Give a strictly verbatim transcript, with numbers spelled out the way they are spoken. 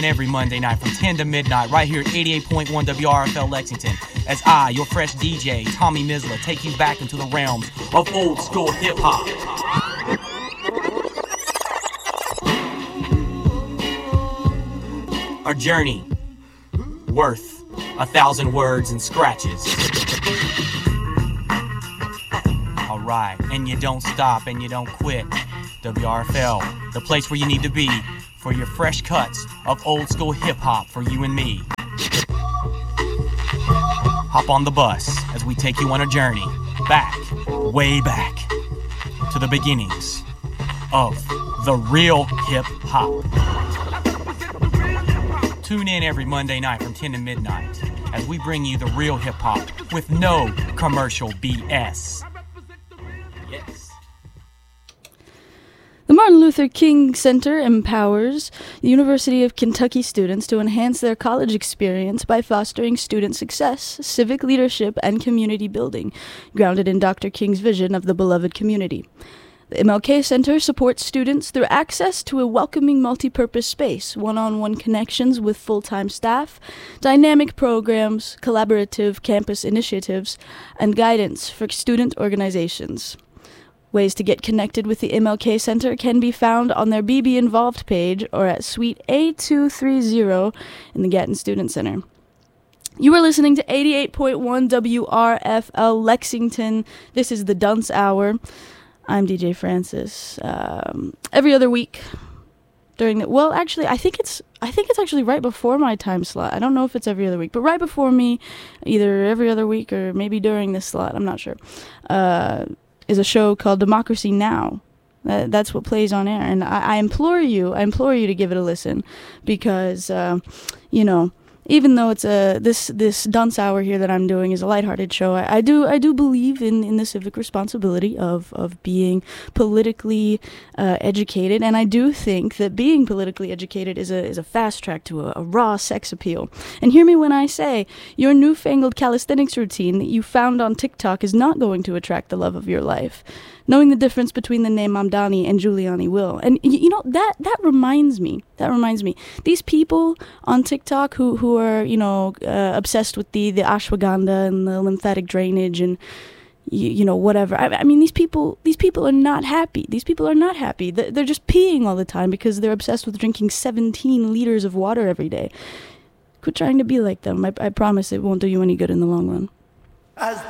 Every Monday night from ten to midnight right here at eighty-eight point one W R F L Lexington as I, your fresh D J, Tommy Mizla, take you back into the realms of old school hip-hop. A journey worth a thousand words and scratches. Alright, and you don't stop and you don't quit. W R F L, the place where you need to be for your fresh cuts of old school hip-hop for you and me. Hop on the bus as we take you on a journey back, way back, to the beginnings of the real hip-hop. Tune in every Monday night from ten to midnight as we bring you the real hip-hop with no commercial B S. Yes. The Martin Luther King Center empowers the University of Kentucky students to enhance their college experience by fostering student success, civic leadership, and community building, grounded in Doctor King's vision of the beloved community. The M L K Center supports students through access to a welcoming multi-purpose space, one-on-one connections with full-time staff, dynamic programs, collaborative campus initiatives, and guidance for student organizations. Ways to get connected with the M L K Center can be found on their B B Involved page or at Suite A two thirty in the Gatton Student Center. You are listening to eighty-eight point one W R F L Lexington. This is the Dunce Hour. I'm D J Francis. Um, every other week during the well, actually, I think it's I think it's actually right before my time slot. I don't know if it's every other week, but right before me, either every other week or maybe during this slot. I'm not sure. Uh, is a show called Democracy Now! Uh, that's what plays on air, and I, I implore you, I implore you to give it a listen, because, uh, you know, even though it's a this this dunce hour here that I'm doing is a lighthearted show, I, I do I do believe in, in the civic responsibility of of being politically uh, educated, and I do think that being politically educated is a is a fast track to a, a raw sex appeal. And hear me when I say, your newfangled calisthenics routine that you found on TikTok is not going to attract the love of your life. Knowing the difference between the name Mamdani and Giuliani will. And, you know, that that reminds me, that reminds me, these people on TikTok who, who are, you know, uh, obsessed with the, the ashwagandha and the lymphatic drainage and, you, you know, whatever. I, I mean, these people, these people are not happy. These people are not happy. They're just peeing all the time because they're obsessed with drinking seventeen liters of water every day. Quit trying to be like them. I, I promise it won't do you any good in the long run. As